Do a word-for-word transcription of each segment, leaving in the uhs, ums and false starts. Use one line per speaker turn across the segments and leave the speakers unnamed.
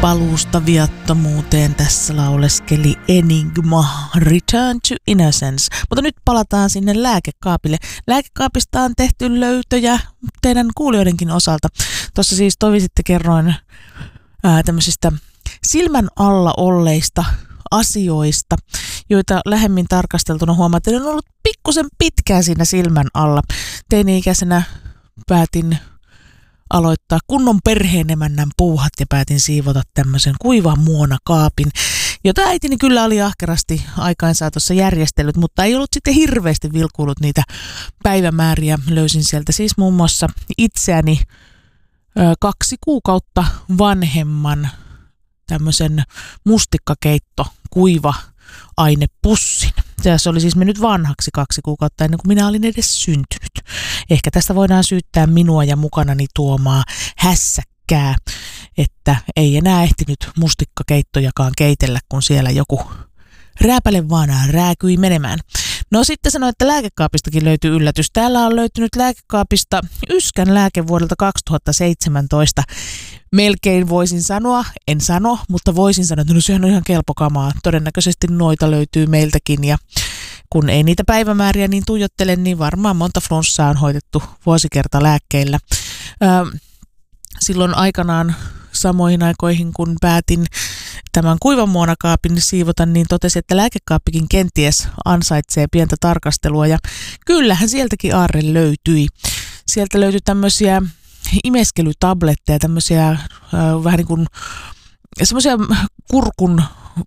Paluusta viattomuuteen tässä lauleskeli Enigma, Return to Innocence. Mutta nyt palataan sinne lääkekaapille. Lääkekaapista on tehty löytöjä teidän kuulijoidenkin osalta. Tuossa siis tovi sitten kerroin ää, tämmöisistä silmän alla olleista asioista, joita lähemmin tarkasteltuna huomaat, että on ollut pikkusen pitkään siinä silmän alla. Teini-ikäisenä päätin aloittaa kunnon perheenemännän puuhat ja päätin siivota tämmöisen kuivan muonakaapin, jota äitini kyllä oli ahkerasti aikaansaatossa järjestellyt, mutta ei ollut sitten hirveästi vilkuillut niitä päivämääriä. Löysin sieltä siis muun muassa itseäni ö, kaksi kuukautta vanhemman tämmöisen mustikkakeitto kuiva ainepussin. Se oli siis mennyt vanhaksi kaksi kuukautta ennen kuin minä olin edes syntynyt. Ehkä tästä voidaan syyttää minua ja mukanani tuomaa hässäkkää, että ei enää ehtinyt mustikkakeittojakaan keitellä, kun siellä joku rääpäle vaan rääkyi menemään. No sitten sanoin, että lääkekaapistakin löytyy yllätys. Täällä on löytynyt lääkekaapista Yskän lääke vuodelta kaksituhattaseitsemäntoista. Melkein voisin sanoa, en sano, mutta voisin sanoa, että no sehän on ihan kelpokamaa. Todennäköisesti noita löytyy meiltäkin ja kun ei niitä päivämääriä niin tuijottele, niin varmaan monta flunssaa on hoidettu vuosikerta lääkkeillä. Öö, silloin aikanaan samoihin aikoihin, kun päätin tämän kuivan muonakaapin siivota, niin totesin, että lääkekaappikin kenties ansaitsee pientä tarkastelua. Ja kyllähän sieltäkin aarre löytyi. Sieltä löytyi tämmöisiä imeskelytabletteja, tämmöisiä äh, vähän niin kuin semmoisia kurkun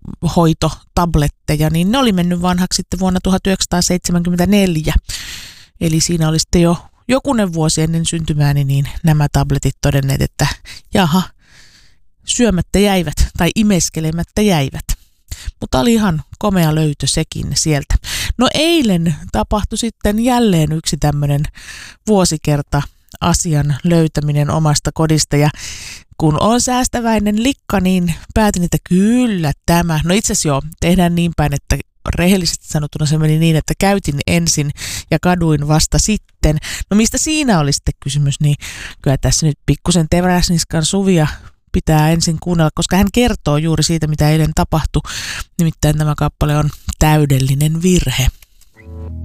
hoitotabletteja, niin ne oli mennyt vanhaksi sitten vuonna tuhatyhdeksänsataaseitsemänkymmentäneljä. Eli siinä oli sitten jo jokunen vuosi ennen syntymääni, niin nämä tabletit todenneet, että jaha, syömättä jäivät tai imeskelemättä jäivät. Mutta oli ihan komea löytö sekin sieltä. No eilen tapahtui sitten jälleen yksi tämmöinen vuosikerta asian löytäminen omasta kodista ja kun on säästäväinen likka, niin päätin, että kyllä tämä. No itse asiassa joo, tehdään niin päin, että rehellisesti sanottuna se meni niin, että käytin ensin ja kaduin vasta sitten. No mistä siinä oli sitten kysymys, niin kyllä tässä nyt pikkusen Teräsniskan Suvia pitää ensin kuunnella, koska hän kertoo juuri siitä, mitä eilen tapahtui. Nimittäin tämä kappale on täydellinen virhe.